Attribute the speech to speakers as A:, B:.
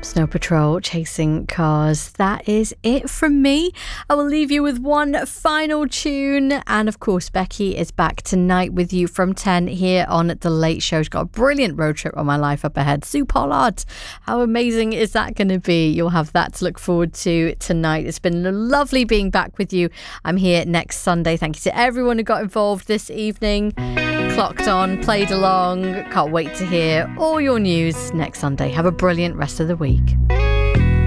A: Snow Patrol, Chasing Cars. That is it from me. I will leave you with one final tune. And of course, Becky is back tonight with you from 10 here on The Late Show. She's got a brilliant road trip on my life up ahead. Sue Pollard. How amazing is that going to be? You'll have that to look forward to tonight. It's been lovely being back with you. I'm here next Sunday. Thank you to everyone who got involved this evening. Clocked on, played along. Can't wait to hear all your news next Sunday. Have a brilliant rest of the week.